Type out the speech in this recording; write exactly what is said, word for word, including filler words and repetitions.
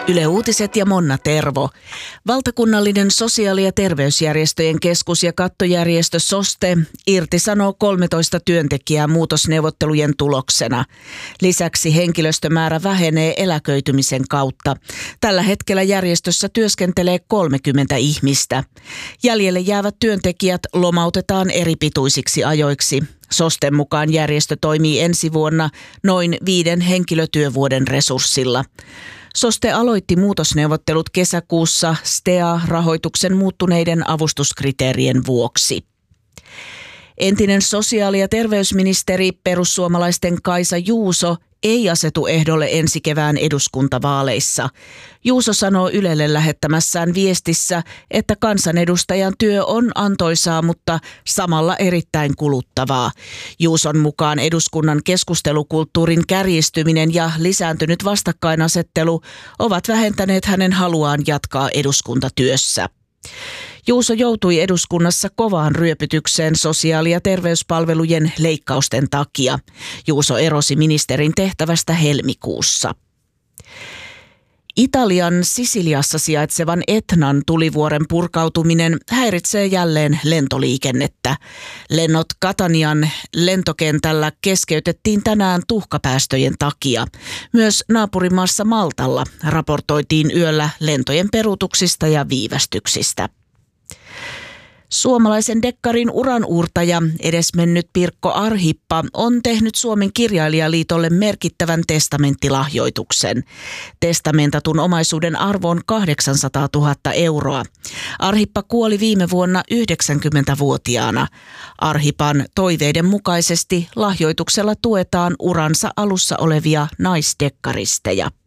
Yle Uutiset ja Monna Tervo. Valtakunnallinen sosiaali- ja terveysjärjestöjen keskus ja kattojärjestö SOSTE irtisanoo kolmetoista työntekijää muutosneuvottelujen tuloksena. Lisäksi henkilöstömäärä vähenee eläköitymisen kautta. Tällä hetkellä järjestössä työskentelee kolmekymmentä ihmistä. Jäljelle jäävät työntekijät lomautetaan eri pituisiksi ajoiksi. SOSTEn mukaan järjestö toimii ensi vuonna noin viiden henkilötyövuoden resurssilla. SOSTE aloitti muutosneuvottelut kesäkuussa S T E A-rahoituksen muuttuneiden avustuskriteerien vuoksi. Entinen sosiaali- ja terveysministeri perussuomalaisten Kaisa Juuso ei asetu ehdolle ensi kevään eduskuntavaaleissa. Juuso sanoo Ylelle lähettämässään viestissä, että kansanedustajan työ on antoisaa, mutta samalla erittäin kuluttavaa. Juuson mukaan eduskunnan keskustelukulttuurin kärjistyminen ja lisääntynyt vastakkainasettelu ovat vähentäneet hänen haluaan jatkaa eduskuntatyössä. Juuso joutui eduskunnassa kovaan ryöpytykseen sosiaali- ja terveyspalvelujen leikkausten takia. Juuso erosi ministerin tehtävästä helmikuussa. Italian Sisiliassa sijaitsevan Etnan tulivuoren purkautuminen häiritsee jälleen lentoliikennettä. Lennot Catanian lentokentällä keskeytettiin tänään tuhkapäästöjen takia. Myös naapurimaassa Maltalla raportoitiin yöllä lentojen peruutuksista ja viivästyksistä. Suomalaisen dekkarin uranuurtaja, edesmennyt Pirkko Arhippa, on tehnyt Suomen kirjailijaliitolle merkittävän testamenttilahjoituksen. Testamentatun omaisuuden arvo on kahdeksansataatuhatta euroa. Arhippa kuoli viime vuonna yhdeksänkymmentävuotiaana. Arhipan toiveiden mukaisesti lahjoituksella tuetaan uransa alussa olevia naisdekkaristeja.